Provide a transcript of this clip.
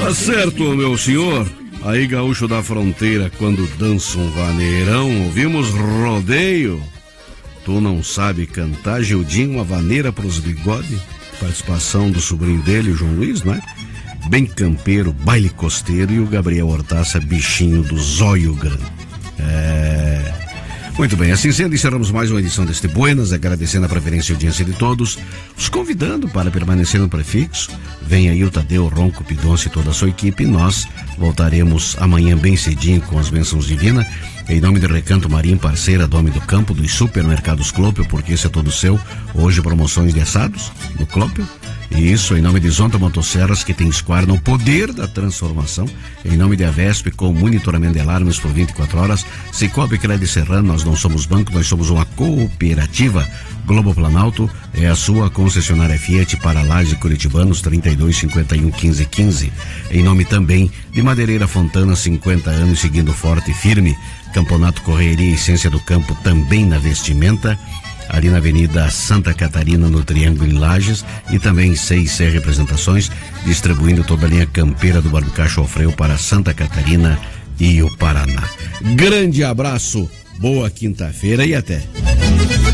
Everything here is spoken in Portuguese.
Tá certo, meu senhor. Aí, gaúcho da fronteira, quando dança um vaneirão, ouvimos rodeio. Tu não sabe cantar, Gildinho, uma vaneira pros bigode? Participação do sobrinho dele, o João Luiz, não é? Bem campeiro, baile costeiro, e o Gabriel Hortaça, bichinho do zóio grande. Muito bem, assim sendo, encerramos mais uma edição deste Buenas, agradecendo a preferência e audiência de todos, os convidando para permanecer no prefixo. Vem aí o Tadeu, Ronco, Pidonce e toda a sua equipe, e nós voltaremos amanhã bem cedinho com as bênçãos divinas. Em nome de Recanto Marim, parceira do Homem do Campo, dos supermercados Clópio, porque esse é todo seu. Hoje promoções de assados no Clópio. E isso, em nome de Zonta Motosserras, que tem esquadra no poder da transformação. Em nome de Avesp, com monitoramento de alarmes por 24 horas. Cicobi Crédito Serrano, nós não somos banco, nós somos uma cooperativa. Globo Planalto é a sua concessionária Fiat para Lages e Curitibanos, 3251-1515. Em nome também de Madeireira Fontana, 50 anos, seguindo forte e firme. Campeonato Correria Essência do Campo, também na vestimenta, ali na Avenida Santa Catarina, no Triângulo em Lages, e também 6C Representações, distribuindo toda a linha campeira do Barbicacho Alfredo para Santa Catarina e o Paraná. Grande abraço, boa quinta-feira e até.